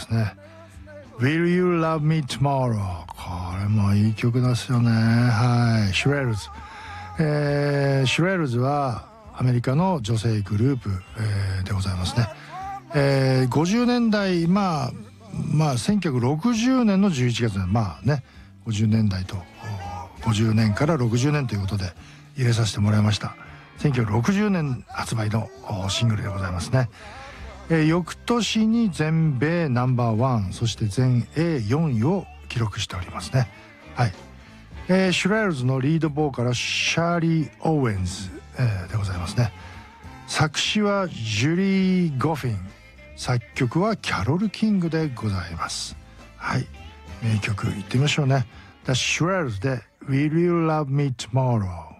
ですね。Will You Love Me Tomorrow、 これもいい曲ですよね。はい、シュレルズ、シュレルズはアメリカの女性グループ、でございますね。50年代、1960年の11月、50年代と50年から60年ということで入れさせてもらいました。1960年発売のシングルでございますね。翌年に全米ナンバーワン、そして全英4位を記録しておりますね。はい、シュレルズのリードボーカルはシャーリー・オーウェンズ、でございますね。作詞はジュリー・ゴフィン、作曲はキャロル・キングでございます。はい、名曲いってみましょうね。The Shirelles で Will You Love Me Tomorrow。